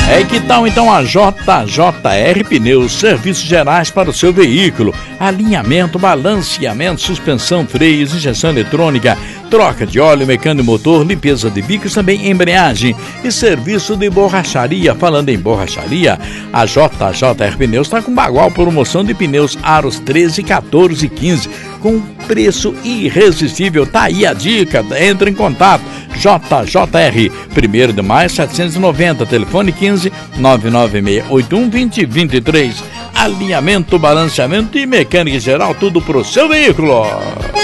Que tal então a JJR Pneus, serviços gerais para o seu veículo, alinhamento, balanceamento, suspensão, freios, injeção eletrônica, troca de óleo, mecânico motor, limpeza de bicos, também embreagem e serviço de borracharia. Falando em borracharia, a JJR Pneus está com bagual promoção de pneus aros 13, 14 e 15 com preço irresistível. Tá aí a dica, entre em contato. JJR, 1º de maio 790, telefone 15 99681 2023. Alinhamento, balanceamento e mecânica geral, tudo pro seu veículo.